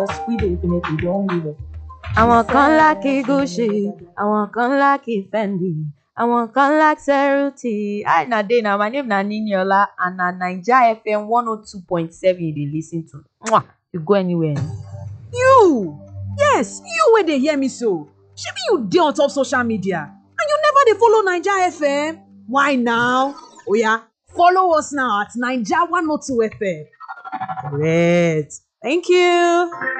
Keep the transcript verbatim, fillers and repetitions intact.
we definitely don't give up. Àwọn kan like Gucci, àwọn kan like Fendi, àwọn kan like Ceruti. Hi na dey na, my name na Niniola and na Naija F M one oh two point seven you dey lis ten to. Mwah! You go anywhere. You! Yes, you wey dey hear me so. Shebi you dey on top social media and you never dey follow Naija F M? Why now? Oya, follow us now at Naija one oh two F M. Correct. Thank you.